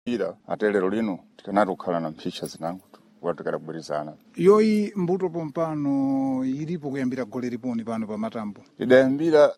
ira atelero lino tikanati kukhala na mphicha zinango tikadabwirizana. Yoyi mbuto pompano ilipo kuyambira gole liponi pano pa Matambo. Idayambira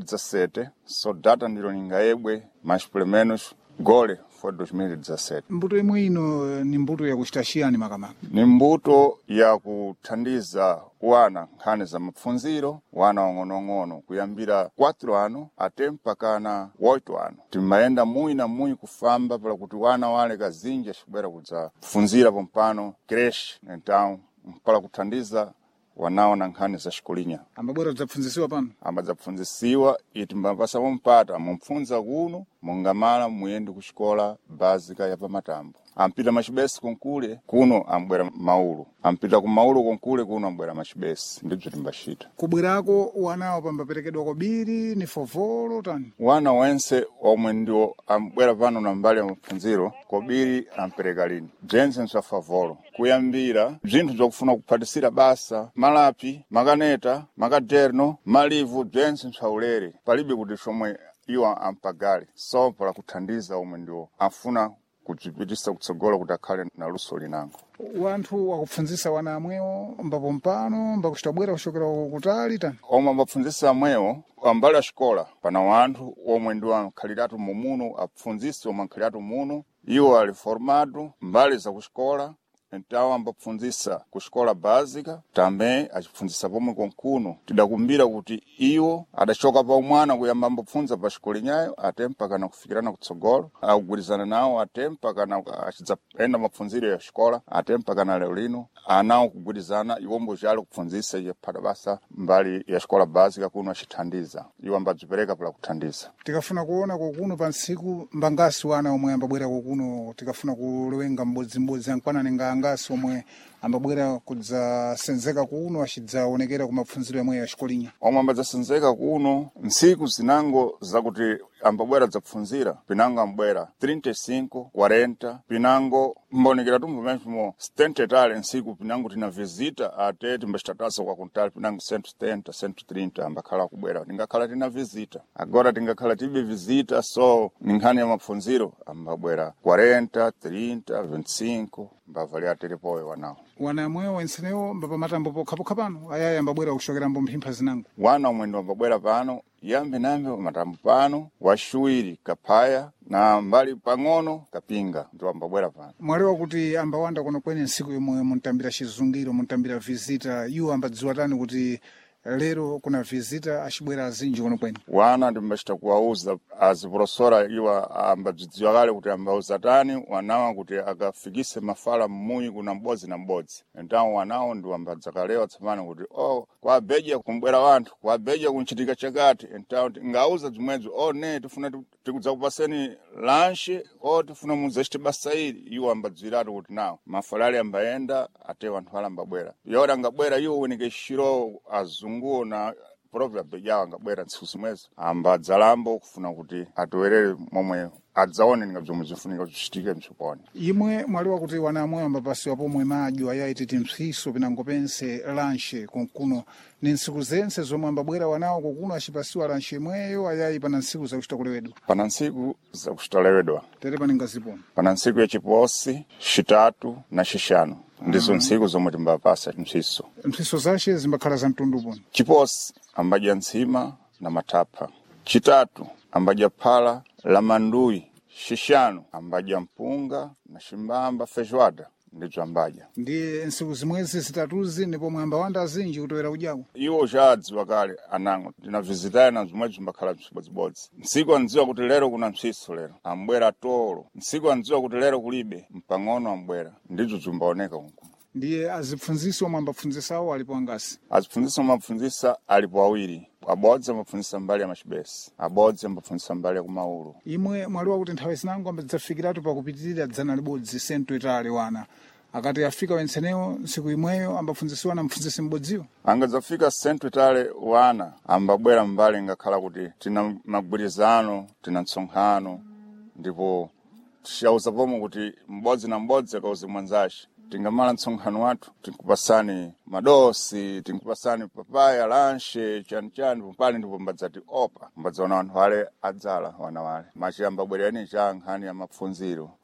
2017 so data ndilo ningayebwe mais pelo menos gole for 2017. Mbuto imwe ino ni mbuto ya kuchita chiyani makamaka? Ni mbuto ya kuthandiza wana nkhani za mapfunziro, wana wang'onong'ono kuyambira 4 ano ate mpakana 8 ano. Timayenda muyi na muyi kufamba pala kuti wana wale kazinji ashibwera kudza pfunzira pompano creche, então mpala kuthandiza wanawo na nkhani za xikulinya. Ambabwera kudzapfunzisiwa pano? Ambadzapfunzisiwa iti mbapasa mpata mumpfunza kuno mungamala muyende ku xikola básica ya pa Matambo. Ampita machibesi konkule kuno ambwera maulu. Ampita ku maulu konkule kuno ambwera machibesi. Ndibzo timbashita. Kubwerako wanawo pambaperekedwa kobiri ni fovolo tani? Wana wense omwe ndio ambwera pano na mbali ya mapfunziro kobiri ampereka lini. Bzense nsa favolo. Kuyambira bzinthu bzakufuna kuphatisira basa, malapi, makaneta, makaderno, malivu, bzense nsaulere. Palibe kuti shomwe iwa ampagale. So pala kuthandiza omwe ndio afuna kudzipitisa kutsogola kuti akhale na luso linango. Wanthu wakupfunzisa wana amwewo mbapo mpano mbakuchita bwera kushokera kutali tani? Omwe mbapfunzisa amwewo ambali ya xikola pana wanthu omwe ndio ankhaliratu mumuno apfunzisi omwe ankhaliratu muno iwo ali formado mbali za kuxikola. Então ambapfunzisa ku xikola básica também acipfunzisa pomwe konkuno tidakumbira kuti iwo adachoka pa umwana kuyamba ambapfunza pa xikolinyayo ate mpakana kufikirana kutsogolo akugwirizana nawo ate mpakana acidzapenda mapfunziro ya xikola ate mpakana lero lino anawo kugwirizana iwombo jali kupfunzisa iyephata basa mbali ya xikola básica kuno acithandiza iwo ambadzipereka pala kuthandiza. Tikafuna kuona kokuno pa ntsiku mbangasi wana omwe ambabwera kokuno tikafuna kulewenga m'bodzimbodzi ankwananenga angasi omwe ambabwera kudzasenzeka kuno acidzaonekera ku mapfunziro yamwe ya xikolinya. Omwe ambadzasenzeka kuno ntsiku zinango zakuti ambabwera dzapfunzira pinango ambwera 35, 40 pinango mbonekera tumbo mesmo 70 tale nsiku pinango tina visita ate timbacitataso kwa kuntali pinango 170, 130 ambakhala kubwera tingakhala tina visita. Agora tingakhala tibe visita so ninkhani ya mapfunziro ambabwera 40, 30, 25 mbavalia telepoyo wanawo. Wana amwewo wensenewo mbapa Matambo pokhapokha pano ayayi ambabwera kushokera mphimpa zinango. Wana omwe ndo ambabwera pano yambe nambe Matambo pano waxiwiri Kaphaya na mbali pang'ono Kapinga ndo ambabwera pano. Mwalewa kuti ambawanda kono kwene nsiku yomwe muntambira chizungiro muntambira visita iwo ambadziwa tani kuti lero kuna visita acibwera azinji kono kwene? Wana ndimbacita kuwauza aziprofesora iwa ambadzidziwa kale kuti ambauza tani wanawa kuti akafikise mafala mmuyi kuna m'bodzi na m'bodzi. Então wanawo ndi ambadzakalewa tsamana kuti kwa beja kumbwera wanthu kwa beja kunchitika chakati. Então ngauza zimwezo ne tifuna tikudzakupaseni lanche tifuna muzachite basa ili iwo ambadziratu kuti nawo mafalali ambayenda ate wanthu ala ambabwera yora angabwera iwo weneke xiro azunguo na provya bejawo angabwera ntsiku zimwezo ambadzalambo kufuna kuti atowerere momwe adzaone ninga bzomwe zifunika kuchitika mtsoponi. Imwe mwaliwa kuti wana amwe ambapasiwa pomwe madyo ayayi titi mpsiso pinango pense lanche konkuno ni ntsiku zense zomwe ambabwera wanawo kokuno acipasiwa lanche imweyo ayayi pana ntsiku zakuchita kulewedwa? Pana ntsiku zakuchita lewedwa. Tere paninga ziponi? Pana ntsiku ya Chiposi, Xitatu na Xixanu. Ndizo ntsiku zomwe timbapasa mpsiso. Mpsiso zace zimbakhala za mtundu poni? Chiposi ambadya ntsima na mathapha. Chitatu ambadya phala la manduyi. Xixanu ambadya mpunga na ximbamba feijoada ndizo ambadya. Ndiye ntsiku zimwezi zitatuzi ni pomwe ambawanda azinji kutowera kudyako? Iwo jadziwa kale anango tina visitaya na zimwezi zimbakhala msibodzibodzi. Ntsiku andziwa kuti lero kuna mpsiso lero ambwera tolo. Ntsiku andziwa kuti lero kulibe mpang'ono ambwera ndizo zimbaoneka konkuno. Ndiye azipfunzisi omwe ambapfunzisawo alipo angasi? Azipfunzisi omwe ambapfunzisa alipo awiri. Abodzi ambapfunzisa mbali ya machibesi, abodzi ambapfunzisa mbali ya kumaulu. Imwe mwaliwa kuti nthawi zinango ambadzafikiratu pakupitirira dzana libodzi sentu itali wana akati afika wensenewo ntsiku imweyo ambapfunzisiwa na mpfunzisi mbodziwo? Angadzafika sentu itali wana ambabwera mbali ngakhala kuti tina magwirizano, tina msonkhano ndipo tixauza pomwe kuti m'bodzi na m'bodzi akauze mwanzace. Tingamala msonkhano wathu tinkupasani madosi, tinkupasani papaya, lanche, chani pali ndipo mbadzati opa mbadzaona wanthu wale adzala wana wale. Machi ambabwereni cha nkhani ya mapfunziro